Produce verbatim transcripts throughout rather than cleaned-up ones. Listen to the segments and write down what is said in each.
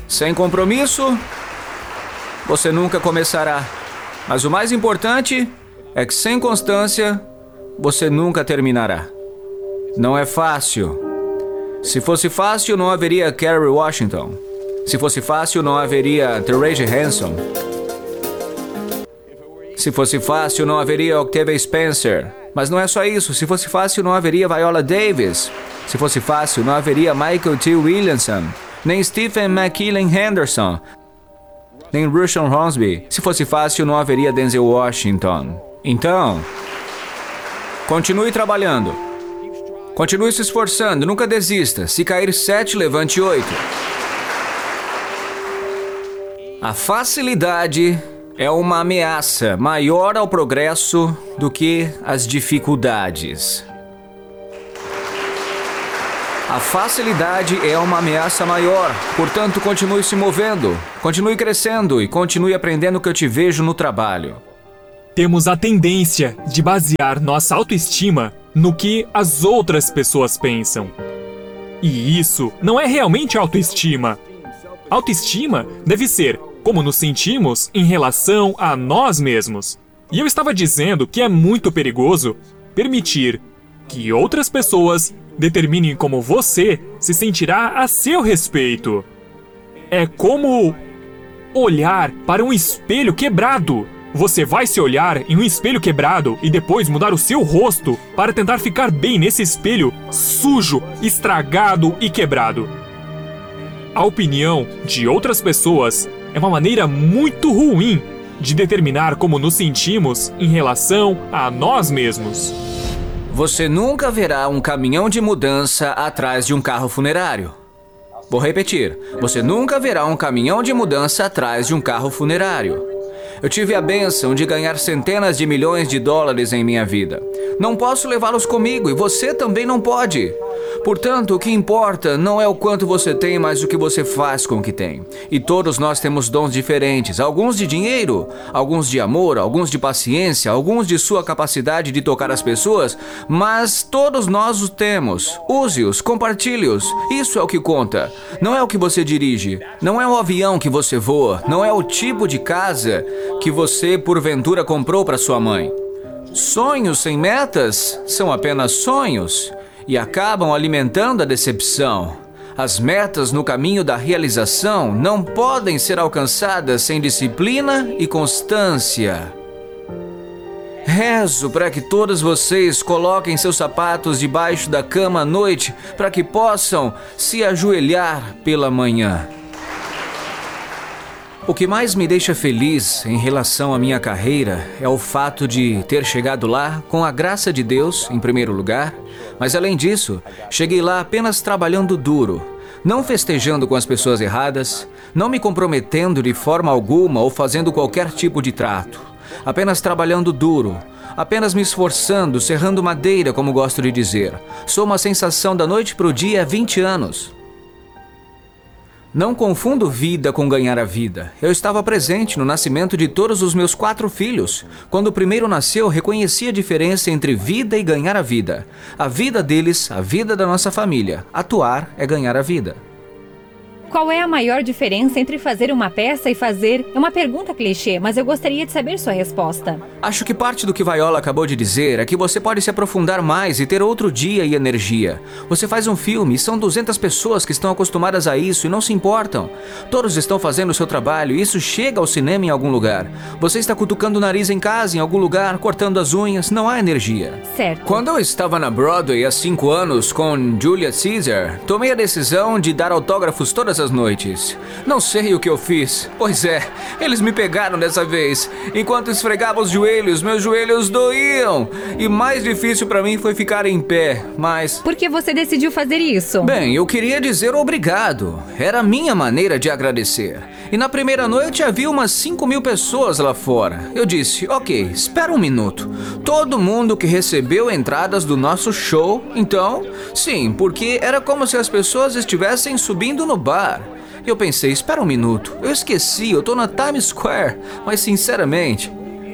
Sem compromisso, você nunca começará. Mas o mais importante é que sem constância, você nunca terminará. Não é fácil. Se fosse fácil, não haveria Kerry Washington. Se fosse fácil, não haveria Therese Hanson. Se fosse fácil, não haveria Octavia Spencer. Mas não é só isso. Se fosse fácil, não haveria Viola Davis. Se fosse fácil, não haveria Michael T. Williamson, nem Stephen McKillen Henderson, nem Rushon Hornsby. Se fosse fácil, não haveria Denzel Washington. Então, continue trabalhando. Continue se esforçando, nunca desista. Se cair sete, levante oito. A facilidade é uma ameaça maior ao progresso do que as dificuldades. A facilidade é uma ameaça maior, portanto, continue se movendo, continue crescendo e continue aprendendo o que eu te vejo no trabalho. Temos a tendência de basear nossa autoestima no que as outras pessoas pensam. E isso não é realmente autoestima. Autoestima deve ser como nos sentimos em relação a nós mesmos. E eu estava dizendo que é muito perigoso permitir que outras pessoas determinem como você se sentirá a seu respeito. É como olhar para um espelho quebrado. Você vai se olhar em um espelho quebrado e depois mudar o seu rosto para tentar ficar bem nesse espelho sujo, estragado e quebrado. A opinião de outras pessoas é uma maneira muito ruim de determinar como nos sentimos em relação a nós mesmos. Você nunca verá um caminhão de mudança atrás de um carro funerário. Vou repetir. Você nunca verá um caminhão de mudança atrás de um carro funerário. Eu tive a bênção de ganhar centenas de milhões de dólares em minha vida. Não posso levá-los comigo e você também não pode. Portanto, o que importa não é o quanto você tem, mas o que você faz com o que tem. E todos nós temos dons diferentes. Alguns de dinheiro, alguns de amor, alguns de paciência, alguns de sua capacidade de tocar as pessoas, mas todos nós os temos. Use-os, compartilhe-os. Isso é o que conta. Não é o que você dirige, não é o avião que você voa, não é o tipo de casa que você, porventura, comprou para sua mãe. Sonhos sem metas são apenas sonhos e acabam alimentando a decepção. As metas no caminho da realização não podem ser alcançadas sem disciplina e constância. Rezo para que todos vocês coloquem seus sapatos debaixo da cama à noite para que possam se ajoelhar pela manhã. O que mais me deixa feliz em relação à minha carreira é o fato de ter chegado lá com a graça de Deus, em primeiro lugar, mas além disso, cheguei lá apenas trabalhando duro, não festejando com as pessoas erradas, não me comprometendo de forma alguma ou fazendo qualquer tipo de trato, apenas trabalhando duro, apenas me esforçando, serrando madeira, como gosto de dizer. Sou uma sensação da noite para o dia há vinte anos. Não confundo vida com ganhar a vida. Eu estava presente no nascimento de todos os meus quatro filhos. Quando o primeiro nasceu, reconheci a diferença entre vida e ganhar a vida. A vida deles, a vida da nossa família. Atuar é ganhar a vida. Qual é a maior diferença entre fazer uma peça e fazer... É uma pergunta clichê, mas eu gostaria de saber sua resposta. Acho que parte do que Viola acabou de dizer é que você pode se aprofundar mais e ter outro dia e energia. Você faz um filme e são duzentas pessoas que estão acostumadas a isso e não se importam. Todos estão fazendo o seu trabalho e isso chega ao cinema em algum lugar. Você está cutucando o nariz em casa, em algum lugar, cortando as unhas, não há energia. Certo. Quando eu estava na Broadway há cinco anos com Julia Caesar, tomei a decisão de dar autógrafos todas as noites. Não sei o que eu fiz. Pois é, eles me pegaram dessa vez. Enquanto esfregava os joelhos, meus joelhos doíam. E mais difícil para mim foi ficar em pé, mas... Por que você decidiu fazer isso? Bem, eu queria dizer obrigado. Era a minha maneira de agradecer. E na primeira noite havia umas cinco mil pessoas lá fora. Eu disse, ok, espera um minuto. Todo mundo que recebeu entradas do nosso show, então... Sim, porque era como se as pessoas estivessem subindo no bar. Eu pensei, espera um minuto, eu esqueci, eu tô na Times Square, mas sinceramente,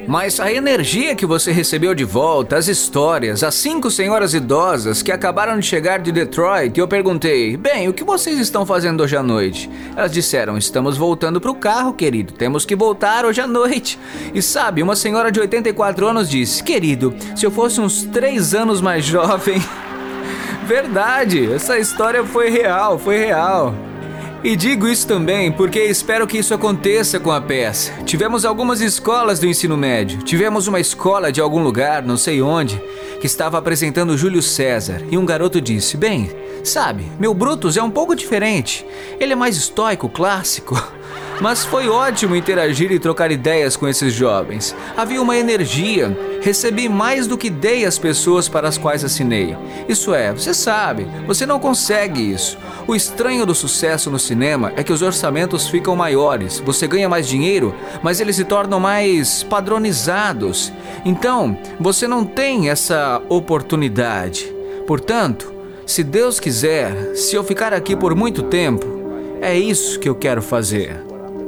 Mas a energia que você recebeu de volta, as histórias, as cinco senhoras idosas que acabaram de chegar de Detroit, eu perguntei, bem, o que vocês estão fazendo hoje à noite? Elas disseram, estamos voltando pro carro, querido, temos que voltar hoje à noite. E sabe, uma senhora de oitenta e quatro anos disse, querido, se eu fosse uns três anos mais jovem... Verdade, essa história foi real, foi real. E digo isso também porque espero que isso aconteça com a peça. Tivemos algumas escolas do ensino médio. Tivemos uma escola de algum lugar, não sei onde, que estava apresentando Júlio César. E um garoto disse, bem, sabe, meu Brutus é um pouco diferente. Ele é mais estoico, clássico. Mas foi ótimo interagir e trocar ideias com esses jovens. Havia uma energia. Recebi mais do que dei às pessoas para as quais assinei. Isso é, você sabe, você não consegue isso. O estranho do sucesso no cinema é que os orçamentos ficam maiores. Você ganha mais dinheiro, mas eles se tornam mais padronizados. Então, você não tem essa oportunidade. Portanto, se Deus quiser, se eu ficar aqui por muito tempo, é isso que eu quero fazer.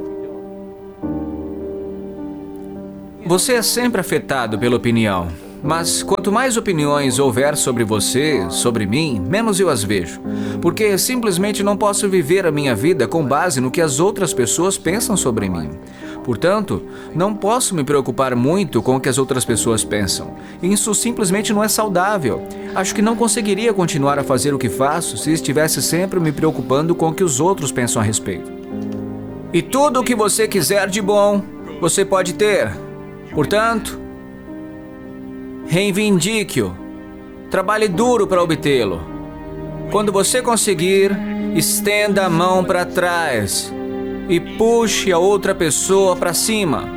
Você é sempre afetado pela opinião, mas quanto mais opiniões houver sobre você, sobre mim, menos eu as vejo, porque simplesmente não posso viver a minha vida com base no que as outras pessoas pensam sobre mim. Portanto, não posso me preocupar muito com o que as outras pessoas pensam. Isso simplesmente não é saudável. Acho que não conseguiria continuar a fazer o que faço se estivesse sempre me preocupando com o que os outros pensam a respeito. E tudo o que você quiser de bom, você pode ter. Portanto, reivindique-o. Trabalhe duro para obtê-lo. Quando você conseguir, estenda a mão para trás e puxe a outra pessoa para cima.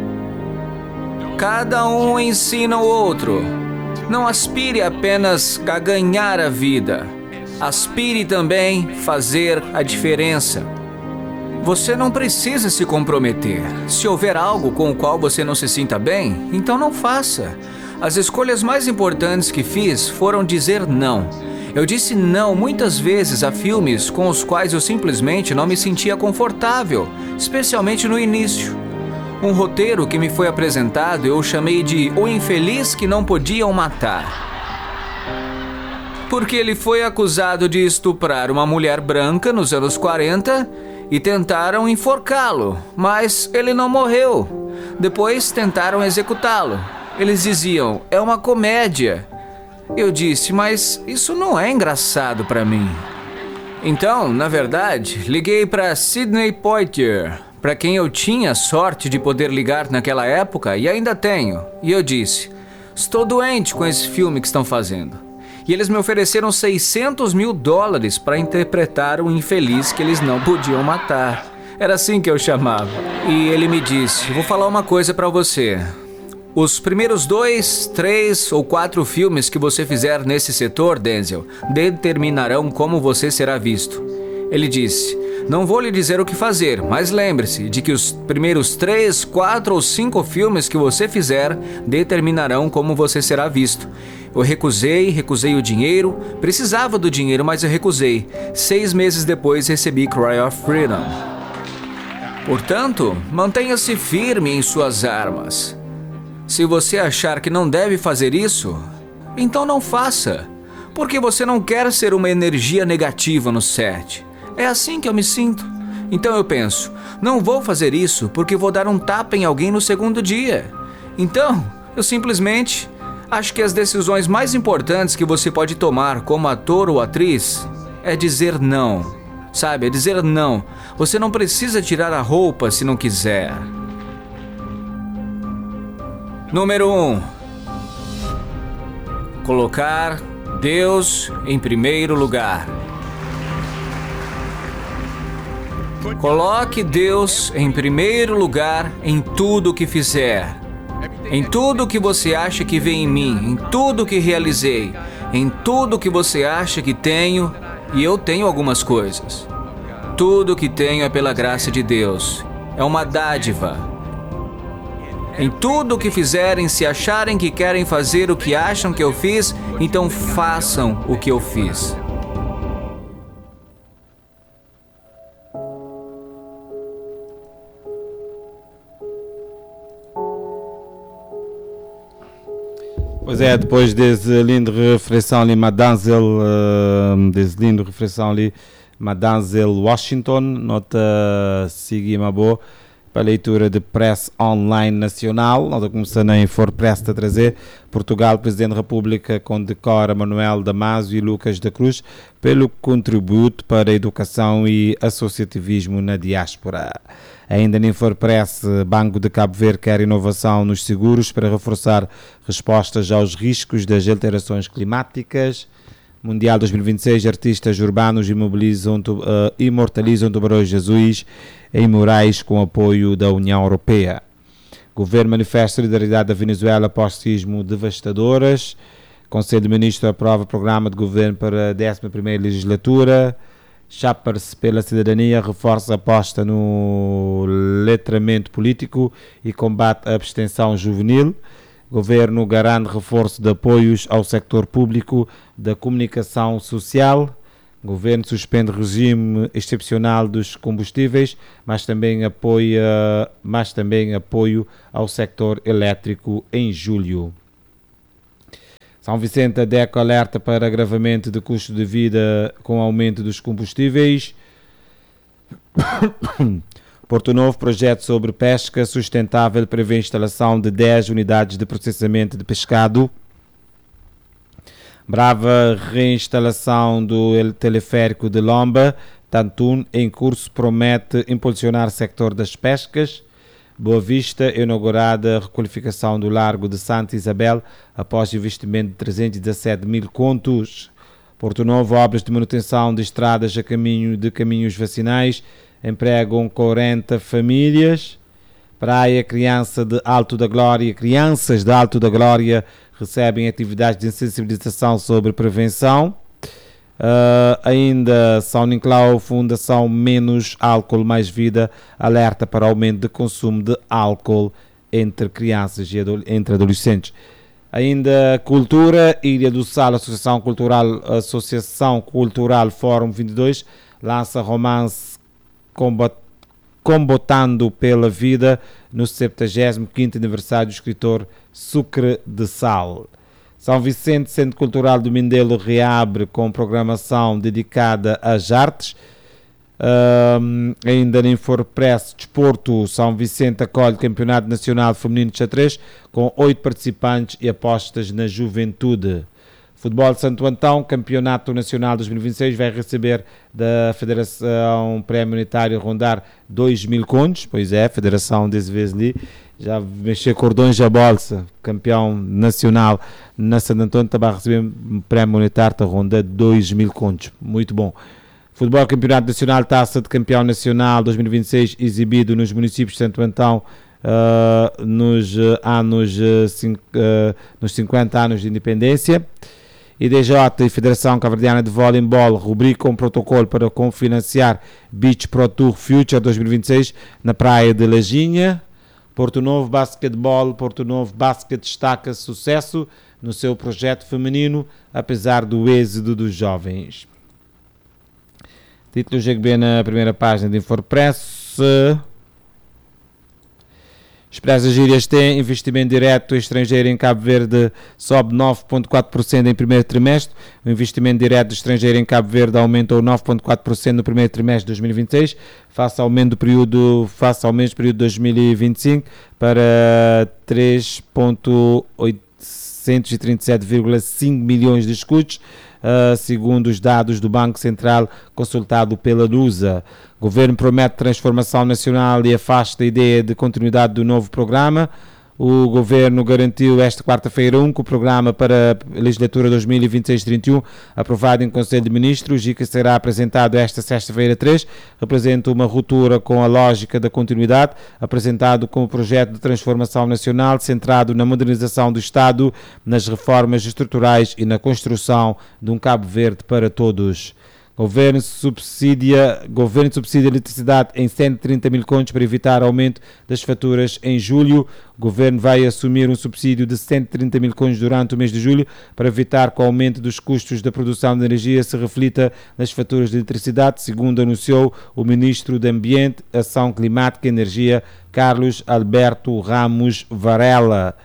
Cada um ensina o outro. Não aspire apenas a ganhar a vida. Aspire também a fazer a diferença. Você não precisa se comprometer. Se houver algo com o qual você não se sinta bem, então não faça. As escolhas mais importantes que fiz foram dizer não. Eu disse não muitas vezes a filmes com os quais eu simplesmente não me sentia confortável, especialmente no início. Um roteiro que me foi apresentado eu chamei de O Infeliz que Não Podiam Matar. Porque ele foi acusado de estuprar uma mulher branca nos anos quarenta e tentaram enforcá-lo, mas ele não morreu. Depois tentaram executá-lo. Eles diziam, é uma comédia. Eu disse, mas isso não é engraçado para mim. Então, na verdade, liguei para Sidney Poitier, para quem eu tinha sorte de poder ligar naquela época e ainda tenho. E eu disse, estou doente com esse filme que estão fazendo. E eles me ofereceram seiscentos mil dólares para interpretar o infeliz que eles não podiam matar. Era assim que eu chamava. E ele me disse, vou falar uma coisa para você. Os primeiros dois, três ou quatro filmes que você fizer nesse setor, Denzel, determinarão como você será visto. Ele disse, não vou lhe dizer o que fazer, mas lembre-se de que os primeiros três, quatro ou cinco filmes que você fizer determinarão como você será visto. Eu recusei, recusei o dinheiro, precisava do dinheiro, mas eu recusei. Seis meses depois recebi Cry of Freedom. Portanto, mantenha-se firme em suas armas. Se você achar que não deve fazer isso, então não faça, porque você não quer ser uma energia negativa no set. É assim que eu me sinto. Então eu penso, não vou fazer isso porque vou dar um tapa em alguém no segundo dia. Então, eu simplesmente acho que as decisões mais importantes que você pode tomar como ator ou atriz é dizer não. Sabe, é dizer não. Você não precisa tirar a roupa se não quiser. Número um. Colocar Deus em primeiro lugar. Coloque Deus em primeiro lugar em tudo o que fizer. Em tudo que você acha que vê em mim, em tudo que realizei, em tudo que você acha que tenho, e eu tenho algumas coisas. Tudo que tenho é pela graça de Deus. É uma dádiva. Em tudo o que fizerem, se acharem que querem fazer o que acham que eu fiz, então façam o que eu fiz. Pois é, depois desse lindo reflexão ali, Madanzel, uh, desse lindo reflexão ali, Madanzel Washington, nota seguir uma boa para a leitura de press online nacional. Nós começamos em For Press a trazer Portugal, Presidente da República condecora Manuel Damasio e Lucas da Cruz pelo contributo para a educação e associativismo na diáspora. Ainda na Infopress, Banco de Cabo Verde quer inovação nos seguros para reforçar respostas aos riscos das alterações climáticas. Mundial dois mil e vinte e seis, artistas urbanos imobilizam, uh, imortalizam tubarões azuis em murais com apoio da União Europeia. Governo manifesta solidariedade da Venezuela após sismo devastadoras. Conselho de Ministros aprova programa de governo para a décima primeira legislatura. Chapers pela cidadania reforça a aposta no letramento político e combate a abstenção juvenil. Governo garante reforço de apoios ao sector público da comunicação social. Governo suspende regime excepcional dos combustíveis, mas também apoia, mas também apoio ao sector elétrico em julho. São Vicente, a DECO alerta para agravamento de custo de vida com aumento dos combustíveis. Porto Novo, projeto sobre pesca sustentável prevê a instalação de dez unidades de processamento de pescado. Brava, reinstalação do teleférico de Lomba, Tantun, em curso, promete impulsionar o sector das pescas. Boa Vista, inaugurada a requalificação do Largo de Santa Isabel após investimento de trezentos e dezassete mil contos. Porto Novo, obras de manutenção de estradas a caminho de caminhos vacinais empregam quarenta famílias. Praia, criança de Alto da Glória, crianças de Alto da Glória recebem atividades de sensibilização sobre prevenção. Uh, ainda São Nicolau, Fundação Menos Álcool Mais Vida, alerta para aumento de consumo de álcool entre crianças e adole- entre adolescentes. Ainda Cultura, Ilha do Sal, Associação Cultural, Associação Cultural Fórum vinte e dois, lança romance combat, Combotando pela Vida no septuagésimo quinto aniversário do escritor Sucre de Sal. São Vicente, Centro Cultural do Mindelo, reabre com programação dedicada às artes. Um, ainda na Infopress, Desporto, São Vicente acolhe Campeonato Nacional Feminino de Xadrez com oito participantes e apostas na juventude. Futebol de Santo Antão, Campeonato Nacional dois mil e vinte e seis, vai receber da Federação Prémio Unitário rondar dois mil contos. Pois é, Federação desse vez ali já mexer cordões da bolsa, campeão nacional na Santo Antônio, estava a receber um prémio monetário a rondar dois mil contos. Muito bom. Futebol Campeonato Nacional, Taça de Campeão Nacional dois mil e vinte e seis, exibido nos municípios de Santo Antão uh, nos, uh, anos, uh, cinco, uh, nos cinquenta anos de independência. I D J e Federação Cabo-Verdiana de Voleibol rubricam um protocolo para cofinanciar Beach Pro Tour Future dois mil e vinte e seis na praia de Lajinha. Porto Novo Basquetebol, Porto Novo Basquete destaca sucesso no seu projeto feminino, apesar do êxodo dos jovens. Título G B na primeira página de Infopress. Expressas Gírias têm investimento direto estrangeiro em Cabo Verde sobe nove vírgula quatro por cento em primeiro trimestre. O investimento direto estrangeiro em Cabo Verde aumentou nove vírgula quatro por cento no primeiro trimestre de dois mil e vinte e seis, face ao aumento do período, face ao mesmo período de dois mil e vinte e cinco, para três vírgula oitocentos e trinta e sete vírgula cinco milhões de escudos, uh, segundo os dados do Banco Central consultado pela Lusa. O governo promete transformação nacional e afasta a ideia de continuidade do novo programa. O governo garantiu esta quarta-feira um que o programa para a legislatura dois mil e vinte e seis trinta e um, aprovado em Conselho de Ministros e que será apresentado esta sexta-feira três, representa uma ruptura com a lógica da continuidade, apresentado como projeto de transformação nacional centrado na modernização do Estado, nas reformas estruturais e na construção de um Cabo Verde para todos. Governo subsidia, governo subsidia a eletricidade em cento e trinta mil contos para evitar aumento das faturas em julho. O governo vai assumir um subsídio de cento e trinta mil contos durante o mês de julho para evitar que o aumento dos custos da produção de energia se reflita nas faturas de eletricidade, segundo anunciou o Ministro do Ambiente, Ação Climática e Energia, Carlos Alberto Ramos Varela.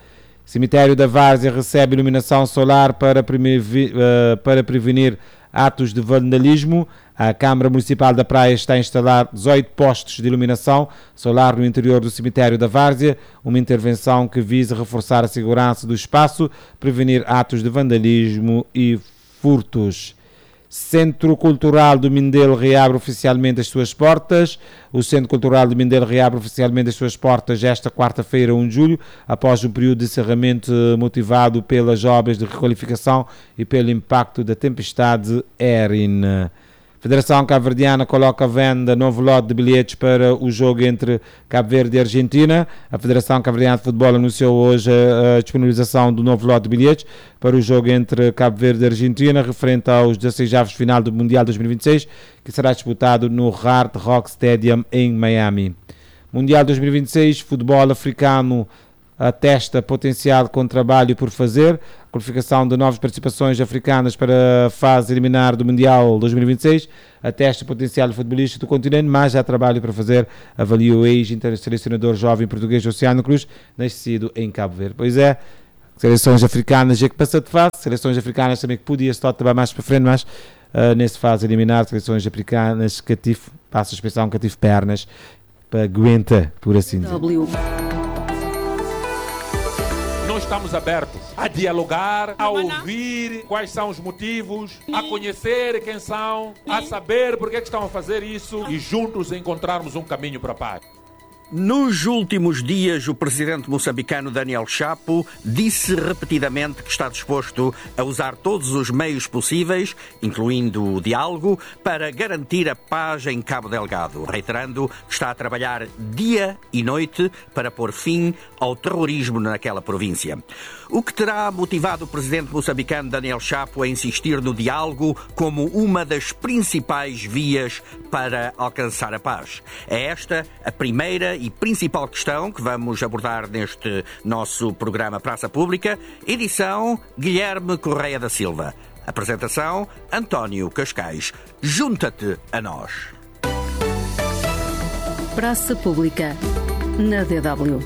Cemitério da Várzea recebe iluminação solar para, prevenir, uh, para prevenir atos de vandalismo. A Câmara Municipal da Praia está a instalar dezoito postos de iluminação solar no interior do Cemitério da Várzea, uma intervenção que visa reforçar a segurança do espaço, prevenir atos de vandalismo e furtos. Centro Cultural do Mindelo reabre oficialmente as suas portas. O Centro Cultural do Mindelo reabre oficialmente as suas portas esta quarta-feira, primeiro de julho, após um período de encerramento motivado pelas obras de requalificação e pelo impacto da tempestade Erin. A Federação Cabo-Verdiana coloca à venda novo lote de bilhetes para o jogo entre Cabo Verde e Argentina. A Federação Cabo-Verdiana de Futebol anunciou hoje a disponibilização do novo lote de bilhetes para o jogo entre Cabo Verde e Argentina, referente aos dezesseis final do Mundial dois mil e vinte e seis, que será disputado no Hard Rock Stadium em Miami. Mundial dois mil e vinte e seis, futebol africano atesta potencial com trabalho por fazer. A qualificação de novas participações africanas para a fase eliminar do Mundial dois mil e vinte e seis atesta potencial futebolista do continente, mas há trabalho para fazer, avalia o ex-selecionador jovem português Oceano Cruz, nascido em Cabo Verde. Pois é, seleções africanas já que passa de fase, seleções africanas também que podia estar também mais para frente, mas uh, nessa fase eliminar seleções africanas que tive, passa a expressão que tive pernas para aguenta, por assim dizer. Nós estamos abertos a dialogar, a ouvir quais são os motivos, a conhecer quem são, a saber por que estão a fazer isso e juntos encontrarmos um caminho para a paz. Nos últimos dias, o presidente moçambicano Daniel Chapo disse repetidamente que está disposto a usar todos os meios possíveis, incluindo o diálogo, para garantir a paz em Cabo Delgado, reiterando que está a trabalhar dia e noite para pôr fim ao terrorismo naquela província. O que terá motivado o presidente moçambicano Daniel Chapo a insistir no diálogo como uma das principais vias para alcançar a paz? É esta a primeira e principal questão que vamos abordar neste nosso programa Praça Pública, edição Guilherme Correia da Silva. Apresentação António Cascais. Junta-te a nós. Praça Pública, na D W.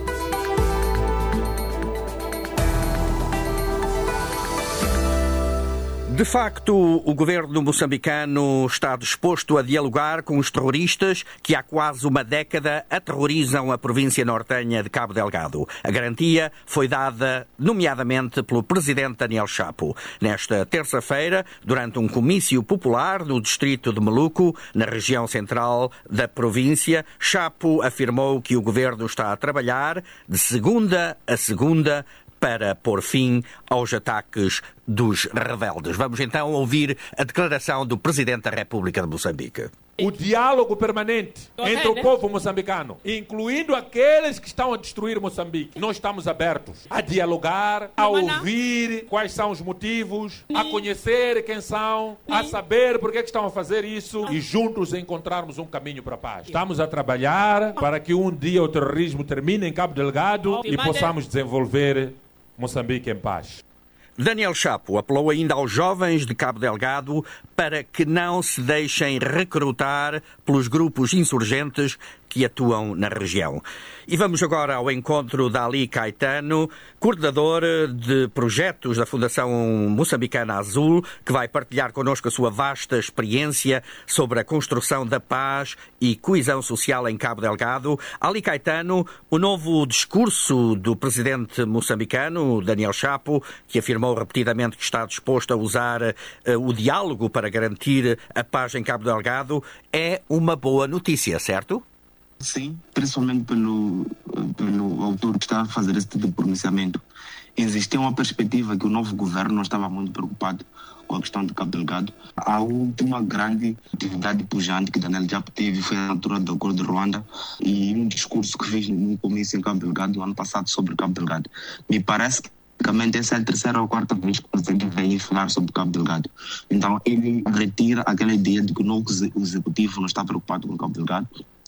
De facto, o governo moçambicano está disposto a dialogar com os terroristas que há quase uma década aterrorizam a província nortenha de Cabo Delgado. A garantia foi dada, nomeadamente, pelo presidente Daniel Chapo. Nesta terça-feira, durante um comício popular no distrito de Maluco, na região central da província, Chapo afirmou que o governo está a trabalhar de segunda a segunda para pôr fim aos ataques dos rebeldes. Vamos então ouvir a declaração do Presidente da República de Moçambique. O diálogo permanente entre o povo moçambicano, incluindo aqueles que estão a destruir Moçambique. Nós estamos abertos a dialogar, a ouvir quais são os motivos, a conhecer quem são, a saber por que estão a fazer isso e juntos encontrarmos um caminho para a paz. Estamos a trabalhar para que um dia o terrorismo termine em Cabo Delgado e possamos desenvolver Moçambique em paz. Daniel Chapo apelou ainda aos jovens de Cabo Delgado para que não se deixem recrutar pelos grupos insurgentes que atuam na região. E vamos agora ao encontro da Ali Caetano, coordenador de projetos da Fundação Moçambicana Azul, que vai partilhar connosco a sua vasta experiência sobre a construção da paz e coesão social em Cabo Delgado. Ali Caetano, o novo discurso do presidente moçambicano, Daniel Chapo, que afirmou repetidamente que está disposto a usar uh, o diálogo para garantir a paz em Cabo Delgado, é uma boa notícia, certo? Sim, principalmente pelo, pelo autor que está a fazer esse tipo de pronunciamento. Existia uma perspectiva que o novo governo não estava muito preocupado com a questão de Cabo Delgado. A última grande atividade pujante que Daniel Chapo teve foi a altura do Acordo de Ruanda e um discurso que fez no comício em Cabo Delgado no ano passado sobre Cabo Delgado. Me parece que basicamente essa é a terceira ou quarta vez que o presidente vem falar sobre Cabo Delgado. Então ele retira aquela ideia de que o novo executivo não está preocupado com Cabo Delgado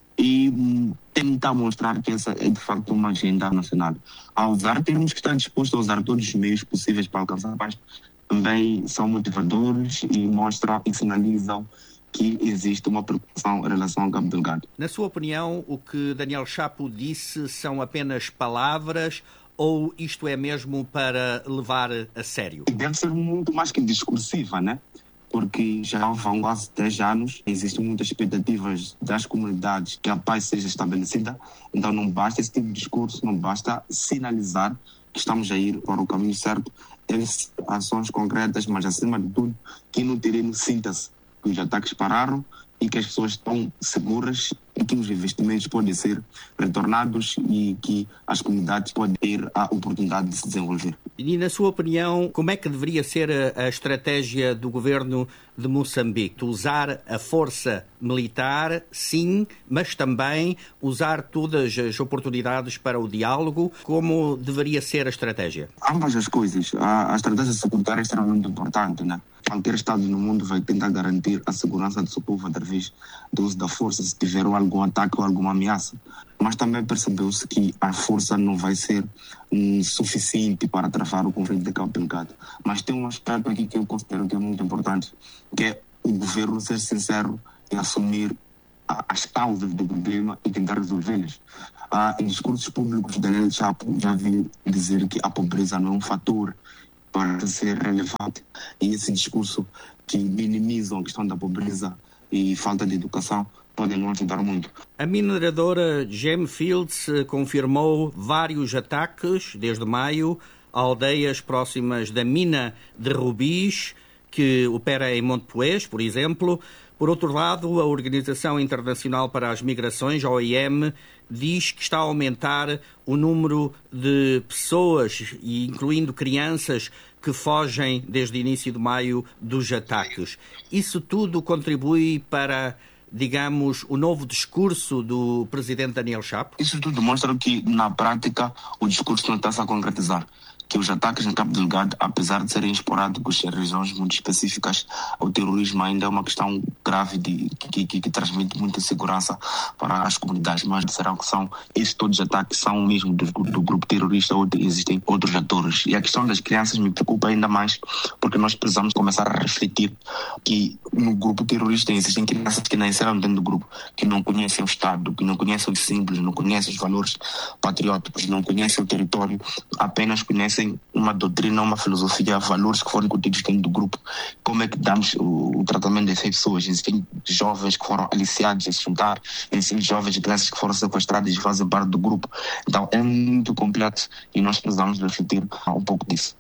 e hum, tentar mostrar que essa é de facto uma agenda nacional. Ao usar, temos que estar dispostos a usar todos os meios possíveis para alcançar a paz. Também são motivadores e mostram e sinalizam que existe uma preocupação em relação ao Cabo Delgado. Na sua opinião, o que Daniel Chapo disse são apenas palavras ou isto é mesmo para levar a sério? Deve ser muito mais que discursiva, né? Porque já vão quase dez anos, existem muitas expectativas das comunidades que a paz seja estabelecida, então não basta esse tipo de discurso, não basta sinalizar que estamos a ir para o caminho certo, tem ações concretas, mas acima de tudo, que no terreno sinta-se que os ataques pararam e que as pessoas estão seguras e que os investimentos podem ser retornados e que as comunidades podem ter a oportunidade de se desenvolver. E, na sua opinião, como é que deveria ser a, a estratégia do governo de Moçambique? Usar a força militar, sim, mas também usar todas as oportunidades para o diálogo. Como deveria ser a estratégia? Ambas as coisas. A, a estratégia securitária é extremamente importante, né? Qualquer Estado no mundo vai tentar garantir a segurança do seu povo através do uso da força, se tiver algum ataque ou alguma ameaça. Mas também percebeu-se que a força não vai ser hum, suficiente para travar o conflito de Cabo Delgado. Mas tem um aspecto aqui que eu considero que é muito importante, que é o governo ser sincero e assumir a, as causas do problema e tentar resolvê-las. Ah, em discursos públicos, Daniel Chapo já viu dizer que a pobreza não é um fator para ser relevante. E esse discurso que minimiza a questão da pobreza e falta de educação pode não ajudar muito. A mineradora Gemfields confirmou vários ataques desde maio a aldeias próximas da mina de rubis, que opera em Montepuez, por exemplo. Por outro lado, a Organização Internacional para as Migrações, a O I M, diz que está a aumentar o número de pessoas, incluindo crianças, que fogem desde o início de maio dos ataques. Isso tudo contribui para, digamos, o novo discurso do presidente Daniel Chapo? Isso tudo mostra que, na prática, o discurso não está-se a concretizar. Que os ataques em Cabo Delgado, apesar de serem esporádicos em regiões muito específicas, o terrorismo ainda é uma questão grave de, que, que, que transmite muita segurança para as comunidades. Mas será que são esses todos os ataques são mesmo do, do grupo terrorista ou existem outros atores? E a questão das crianças me preocupa ainda mais, porque nós precisamos começar a refletir que no grupo terrorista existem crianças que nasceram dentro do grupo, que não conhecem o Estado, que não conhecem os símbolos, não conhecem os valores patrióticos, não conhecem o território, apenas conhecem uma doutrina, uma filosofia, valores que foram incutidos dentro do grupo. Como é que damos o, o tratamento dessas pessoas? Existem jovens que foram aliciados a se juntar, existem jovens e crianças que foram sequestradas e fazem parte do grupo. Então é muito complexo e nós precisamos refletir um pouco disso.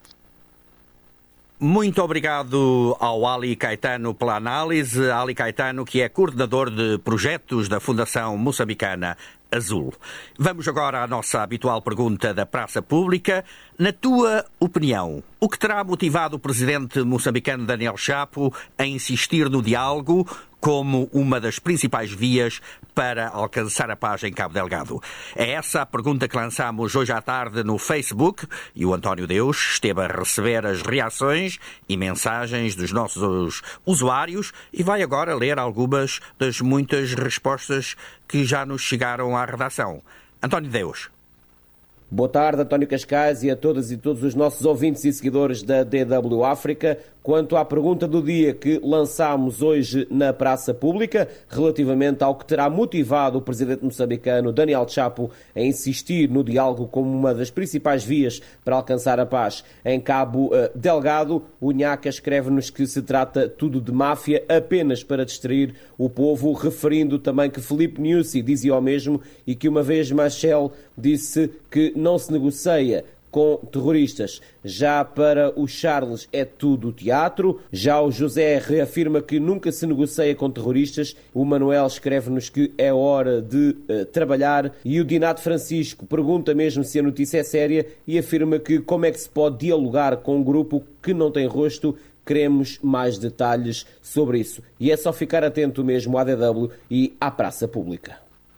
Muito obrigado ao Ali Caetano pela análise. Ali Caetano, que é coordenador de projetos da Fundação Moçambicana Azul. Vamos agora à nossa habitual pergunta da praça pública. Na tua opinião, o que terá motivado o presidente moçambicano Daniel Chapo a insistir no diálogo como uma das principais vias para alcançar a paz em Cabo Delgado? É essa a pergunta que lançamos hoje à tarde no Facebook e o António Deus esteve a receber as reações e mensagens dos nossos usuários e vai agora ler algumas das muitas respostas que já nos chegaram à redação. António Deus. Boa tarde, António Cascais, e a todas e todos os nossos ouvintes e seguidores da D W África. Quanto à pergunta do dia que lançámos hoje na praça pública, relativamente ao que terá motivado o presidente moçambicano Daniel Chapo a insistir no diálogo como uma das principais vias para alcançar a paz em Cabo Delgado, o Nhaca escreve-nos que se trata tudo de máfia apenas para distrair o povo, referindo também que Filipe Nyusi dizia o mesmo e que uma vez Machel disse que não se negocia com terroristas. Já para o Charles é tudo teatro. Já o José reafirma que nunca se negocia com terroristas. O Manuel escreve-nos que é hora de uh, trabalhar. E o Dinato Francisco pergunta mesmo se a notícia é séria e afirma que como é que se pode dialogar com um grupo que não tem rosto. Queremos mais detalhes sobre isso. E é só ficar atento mesmo à D W e à praça pública.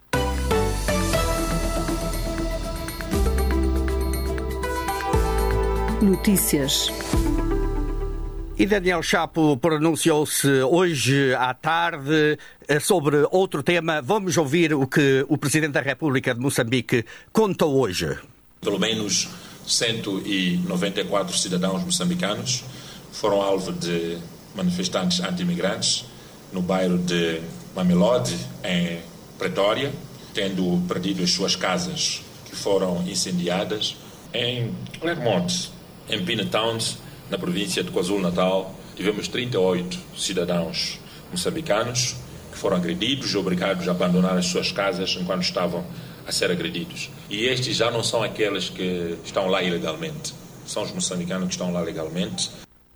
Notícias. E Daniel Chapo pronunciou-se hoje à tarde sobre outro tema. Vamos ouvir o que o Presidente da República de Moçambique contou hoje. Pelo menos cento e noventa e quatro cidadãos moçambicanos foram alvo de manifestantes anti-imigrantes no bairro de Mamelodi, em Pretória, tendo perdido as suas casas, que foram incendiadas Em Clermont, em Pina Towns, na província de KwaZulu-Natal, tivemos trinta e oito cidadãos moçambicanos que foram agredidos e obrigados a abandonar as suas casas enquanto estavam a ser agredidos. E estes já não são aqueles que estão lá ilegalmente, são os moçambicanos que estão lá legalmente.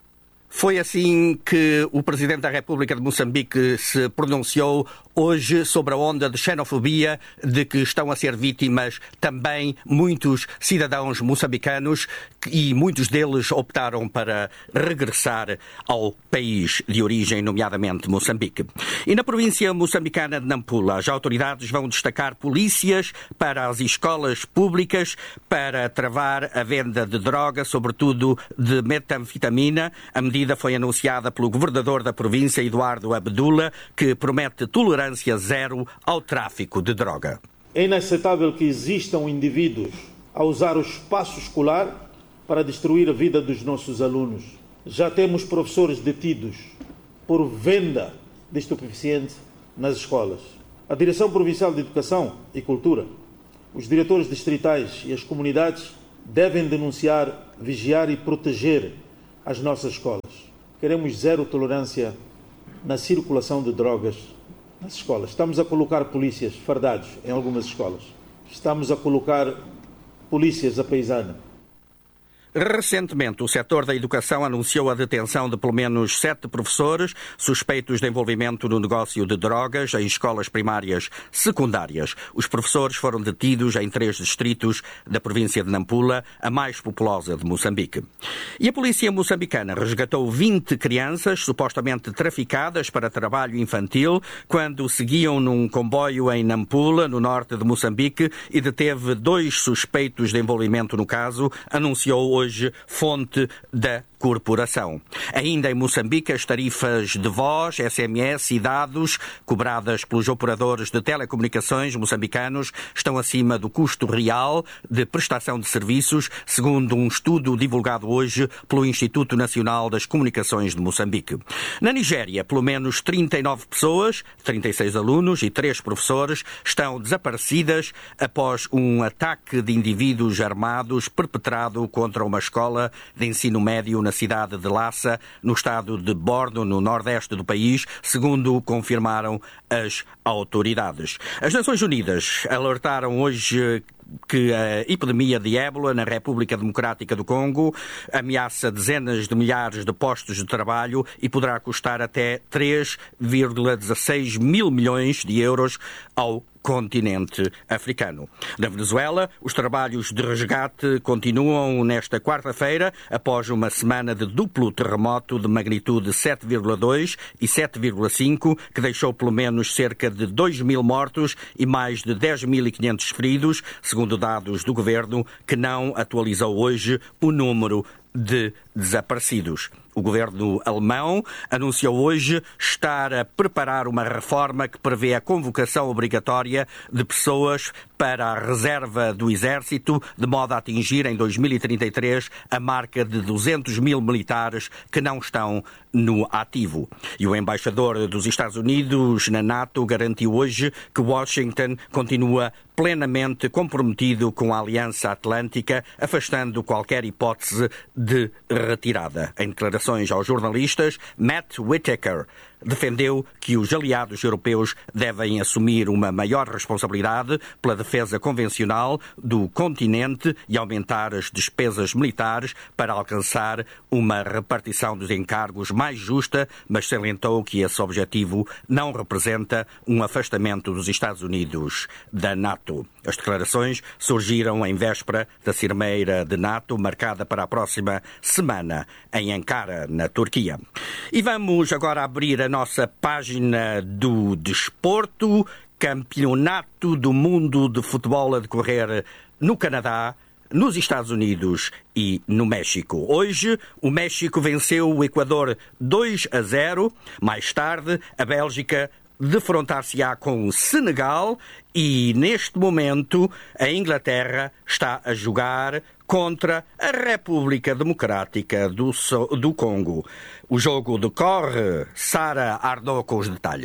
Foi assim que o Presidente da República de Moçambique se pronunciou hoje sobre a onda de xenofobia de que estão a ser vítimas também muitos cidadãos moçambicanos e muitos deles optaram para regressar ao país de origem, nomeadamente Moçambique. E na província moçambicana de Nampula, as autoridades vão destacar polícias para as escolas públicas para travar a venda de droga, sobretudo de metanfetamina. A medida foi anunciada pelo governador da província, Eduardo Abdullah, que promete tolerância zero ao tráfico de droga. É inaceitável que existam indivíduos a usar o espaço escolar para destruir a vida dos nossos alunos. Já temos professores detidos por venda de estupefacientes nas escolas. A Direção Provincial de Educação e Cultura, os diretores distritais e as comunidades devem denunciar, vigiar e proteger as nossas escolas. Queremos zero tolerância na circulação de drogas nas escolas. Estamos a colocar polícias fardados em algumas escolas. Estamos a colocar polícias à paisana. Recentemente, o setor da educação anunciou a detenção de pelo menos sete professores suspeitos de envolvimento no negócio de drogas em escolas primárias secundárias. Os professores foram detidos em três distritos da província de Nampula, a mais populosa de Moçambique. E a polícia moçambicana resgatou vinte crianças supostamente traficadas para trabalho infantil quando seguiam num comboio em Nampula, no norte de Moçambique, e deteve dois suspeitos de envolvimento no caso, anunciou hoje fonte da corporação. Ainda em Moçambique, as tarifas de voz, S M S e dados cobradas pelos operadores de telecomunicações moçambicanos estão acima do custo real de prestação de serviços, segundo um estudo divulgado hoje pelo Instituto Nacional das Comunicações de Moçambique. Na Nigéria, pelo menos trinta e nove pessoas, trinta e seis alunos e três professores estão desaparecidas após um ataque de indivíduos armados perpetrado contra uma escola de ensino médio na cidade de Lassa, no estado de Borno, no nordeste do país, segundo confirmaram as autoridades. As Nações Unidas alertaram hoje que a epidemia de ébola na República Democrática do Congo ameaça dezenas de milhares de postos de trabalho e poderá custar até três vírgula dezasseis mil milhões de euros ao continente africano. Na Venezuela, os trabalhos de resgate continuam nesta quarta-feira, após uma semana de duplo terremoto de magnitude sete vírgula dois e sete vírgula cinco, que deixou pelo menos cerca de dois mil mortos e mais de dez mil e quinhentos feridos, segundo dados do governo, que não atualizou hoje o número de desaparecidos. O governo alemão anunciou hoje estar a preparar uma reforma que prevê a convocação obrigatória de pessoas para a reserva do Exército, de modo a atingir em dois mil e trinta e três a marca de duzentos mil militares que não estão no ativo. E o embaixador dos Estados Unidos na NATO garantiu hoje que Washington continua plenamente comprometido com a Aliança Atlântica, afastando qualquer hipótese de retirada. Em declarações aos jornalistas, Matt Whitaker defendeu que os aliados europeus devem assumir uma maior responsabilidade pela defesa convencional do continente e aumentar as despesas militares para alcançar uma repartição dos encargos mais justa, mas salientou que esse objetivo não representa um afastamento dos Estados Unidos da NATO. As declarações surgiram em véspera da cimeira de NATO, marcada para a próxima semana em Ankara, na Turquia. E vamos agora abrir a nossa página do desporto. Campeonato do Mundo de Futebol a decorrer no Canadá, nos Estados Unidos e no México. Hoje, o México venceu o Equador dois a zero. Mais tarde, a Bélgica defrontar-se-á com o Senegal e, neste momento, a Inglaterra está a jogar contra a República Democrática do, so- do Congo. O jogo decorre. Sara Ardó com os detalhes.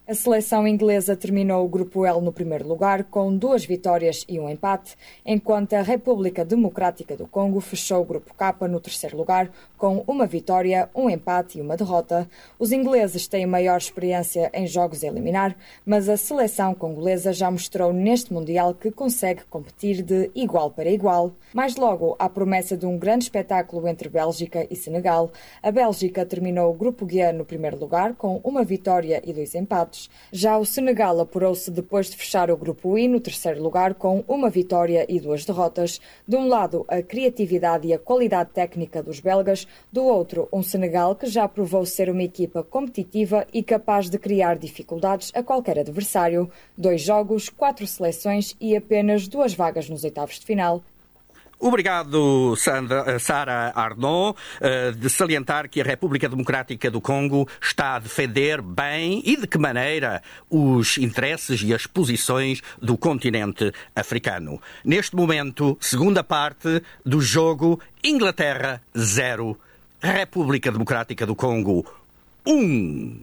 A seleção inglesa terminou o Grupo L no primeiro lugar, com duas vitórias e um empate, enquanto a República Democrática do Congo fechou o Grupo K no terceiro lugar, com uma vitória, um empate e uma derrota. Os ingleses têm maior experiência em jogos a eliminar, mas a seleção congolesa já mostrou neste Mundial que consegue competir de igual para igual. Mais logo, há promessa de um grande espetáculo entre Bélgica e Senegal. A Bélgica terminou o Grupo G no primeiro lugar, com uma vitória e dois empates. Já o Senegal apurou-se depois de fechar o Grupo I no terceiro lugar com uma vitória e duas derrotas. De um lado, a criatividade e a qualidade técnica dos belgas, do outro, um Senegal que já provou ser uma equipa competitiva e capaz de criar dificuldades a qualquer adversário. Dois jogos, quatro seleções e apenas duas vagas nos oitavos de final. Obrigado, Sandra, Sara Arnaud, de salientar que a República Democrática do Congo está a defender bem e de que maneira os interesses e as posições do continente africano. Neste momento, segunda parte do jogo, Inglaterra zero, República Democrática do Congo um.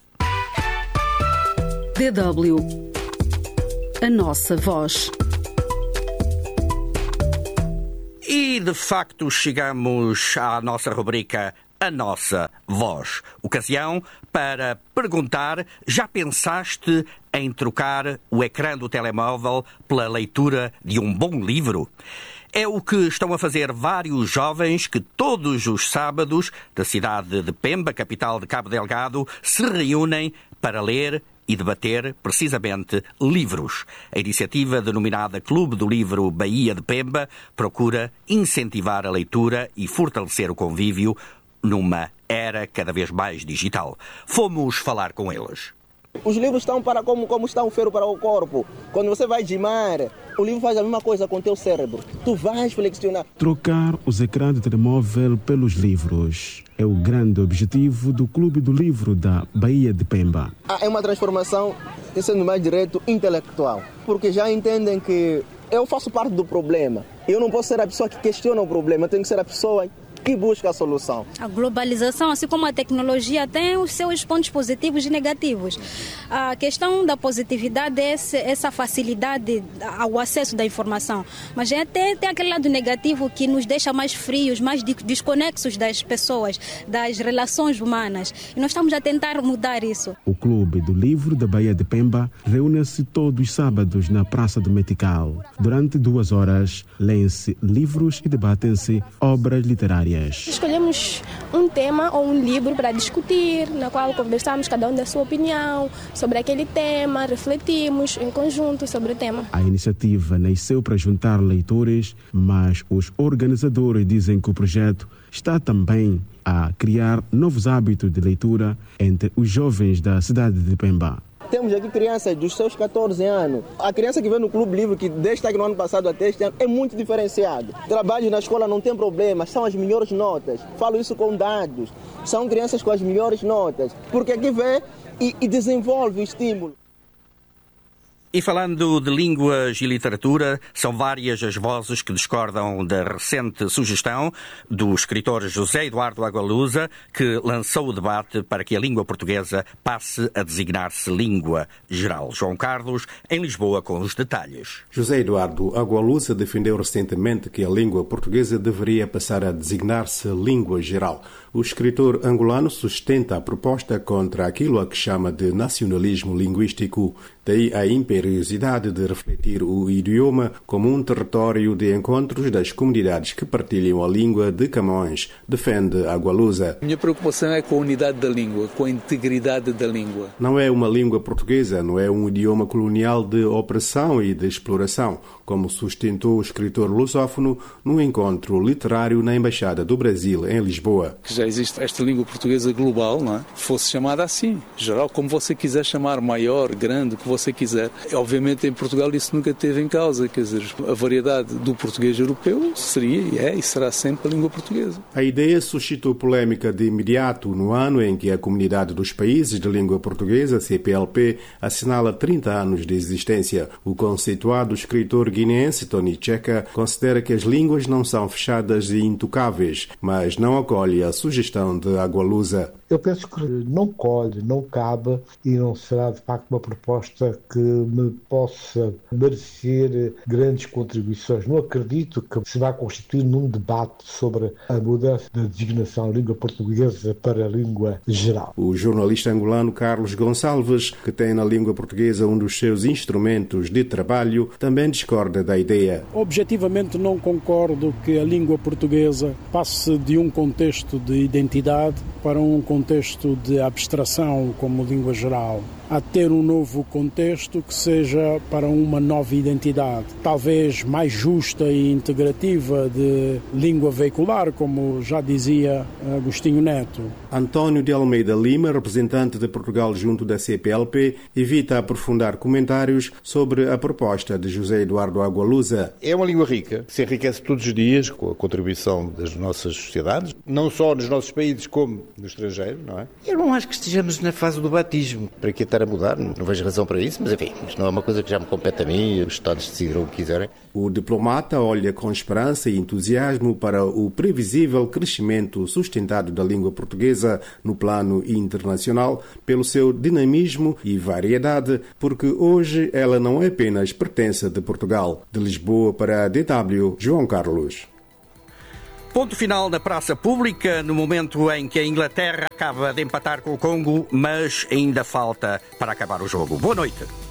D W. A nossa voz. E, de facto, chegamos à nossa rubrica A Nossa Voz. Ocasião para perguntar, já pensaste em trocar o ecrã do telemóvel pela leitura de um bom livro? É o que estão a fazer vários jovens que todos os sábados, da cidade de Pemba, capital de Cabo Delgado, se reúnem para ler e debater, precisamente, livros. A iniciativa denominada Clube do Livro Baía de Pemba procura incentivar a leitura e fortalecer o convívio numa era cada vez mais digital. Fomos falar com eles. Os livros estão para como, como está o ferro para o corpo. Quando você vai gimar, o livro faz a mesma coisa com o teu cérebro. Tu vais flexionar. Trocar os ecrãs de telemóvel pelos livros é o grande objetivo do Clube do Livro da Baía de Pemba. É uma transformação, sendo mais direito, intelectual. Porque já entendem que eu faço parte do problema. Eu não posso ser a pessoa que questiona o problema, eu tenho que ser a pessoa que busca a solução. A globalização, assim como a tecnologia, tem os seus pontos positivos e negativos. A questão da positividade é essa facilidade ao acesso da informação, mas até tem aquele lado negativo que nos deixa mais frios, mais desconexos das pessoas, das relações humanas. E nós estamos a tentar mudar isso. O Clube do Livro da Baía de Pemba reúne-se todos os sábados na Praça do Metical. Durante duas horas, leem-se livros e debatem-se obras literárias. Escolhemos um tema ou um livro para discutir, na qual conversamos cada um da sua opinião sobre aquele tema, refletimos em conjunto sobre o tema. A iniciativa nasceu para juntar leitores, mas os organizadores dizem que o projeto está também a criar novos hábitos de leitura entre os jovens da cidade de Pemba. Temos aqui crianças dos seus catorze anos. A criança que vem no Clube Livro, que desde no ano passado até este ano, é muito diferenciado. Trabalho na escola não tem problema, são as melhores notas. Falo isso com dados. São crianças com as melhores notas. Porque aqui vem e, e desenvolve o estímulo. E falando de línguas e literatura, são várias as vozes que discordam da recente sugestão do escritor José Eduardo Agualusa, que lançou o debate para que a língua portuguesa passe a designar-se língua geral. João Carlos, em Lisboa, com os detalhes. José Eduardo Agualusa defendeu recentemente que a língua portuguesa deveria passar a designar-se língua geral. O escritor angolano sustenta a proposta contra aquilo a que chama de nacionalismo linguístico. Daí a imperiosidade de refletir o idioma como um território de encontros das comunidades que partilham a língua de Camões, defende Agualusa. Minha preocupação é com a unidade da língua, com a integridade da língua. Não é uma língua portuguesa, não é um idioma colonial de opressão e de exploração, como sustentou o escritor lusófono num encontro literário na Embaixada do Brasil, em Lisboa. Já existe esta língua portuguesa global, não é? Fosse chamada assim, geral, como você quiser chamar, maior, grande, o que você quiser. Obviamente em Portugal isso nunca teve em causa, quer dizer, a variedade do português europeu seria e é e será sempre a língua portuguesa. A ideia suscitou polémica de imediato no ano em que a Comunidade dos Países de Língua Portuguesa, C P L P, assinala trinta anos de existência. O conceituado escritor guineense Tony Checa considera que as línguas não são fechadas e intocáveis, mas não acolhe a sugestão de Agualusa. Eu penso que não colhe, não cabe e não será de facto uma proposta que me possa merecer grandes contribuições. Não acredito que se vá constituir num debate sobre a mudança da designação língua portuguesa para a língua geral. O jornalista angolano Carlos Gonçalves, que tem na língua portuguesa um dos seus instrumentos de trabalho, também discorda da ideia. Objetivamente não concordo que a língua portuguesa passe de um contexto de identidade para um contexto de abstração como língua geral. A ter um novo contexto que seja para uma nova identidade, talvez mais justa e integrativa de língua veicular, como já dizia Agostinho Neto. António de Almeida Lima, representante de Portugal junto da C P L P, evita aprofundar comentários sobre a proposta de José Eduardo Agualusa. É uma língua rica, que se enriquece todos os dias com a contribuição das nossas sociedades, não só nos nossos países como no estrangeiro, não é? Eu não acho que estejamos na fase do batismo. Para que estar a mudar? Não, não vejo razão para isso, mas enfim, isto não é uma coisa que já me compete a mim, os Estados decidirão o que quiserem. O diplomata olha com esperança e entusiasmo para o previsível crescimento sustentado da língua portuguesa no plano internacional pelo seu dinamismo e variedade, porque hoje ela não é apenas pertença de Portugal. De Lisboa para a D W, João Carlos. Ponto final na praça pública, no momento em que a Inglaterra acaba de empatar com o Congo, mas ainda falta para acabar o jogo. Boa noite.